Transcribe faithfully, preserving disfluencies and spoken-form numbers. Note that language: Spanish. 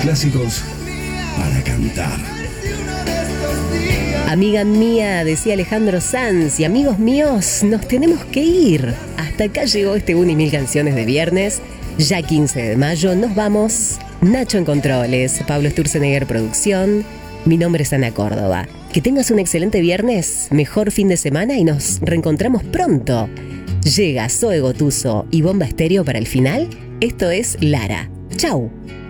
clásicos para cantar. Amiga mía, decía Alejandro Sanz, y amigos míos, nos tenemos que ir. Hasta acá llegó este Una y Mil Canciones de viernes. Ya quince de mayo, nos vamos. Nacho en controles, Pablo Sturzenegger producción. Mi nombre es Ana Córdoba. Que tengas un excelente viernes, mejor fin de semana y nos reencontramos pronto. Llega Zoe Gotuso y Bomba Estéreo para el final. Esto es Lara. Chau.